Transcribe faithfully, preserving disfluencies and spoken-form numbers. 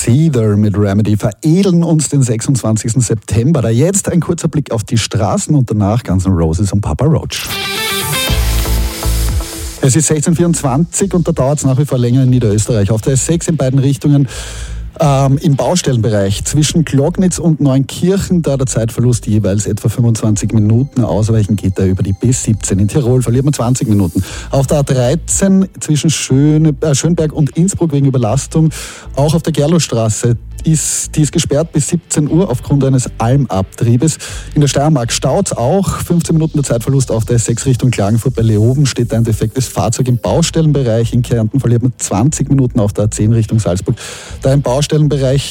Seether mit Remedy veredeln uns den sechsundzwanzigsten September. Da jetzt ein kurzer Blick auf die Straßen und danach Guns N' Roses und Papa Roach. Es ist sechzehn Uhr vierundzwanzig und da dauert es nach wie vor länger in Niederösterreich. Auf der S sechs in beiden Richtungen. Ähm, Im Baustellenbereich zwischen Glognitz und Neunkirchen, da der Zeitverlust jeweils etwa fünfundzwanzig Minuten. Ausweichen geht da über die B siebzehn. In Tirol verliert man zwanzig Minuten. Auf der A dreizehn zwischen Schöne, äh, Schönberg und Innsbruck wegen Überlastung. Auch auf der Gerlostraße ist, die ist gesperrt bis siebzehn Uhr aufgrund eines Almabtriebes. In der Steiermark staut's auch. fünfzehn Minuten der Zeitverlust auf der S sechs Richtung Klagenfurt. Bei Leoben steht ein defektes Fahrzeug im Baustellenbereich. In Kärnten verliert man zwanzig Minuten auf der A zehn Richtung Salzburg. Da im Baustellenbereich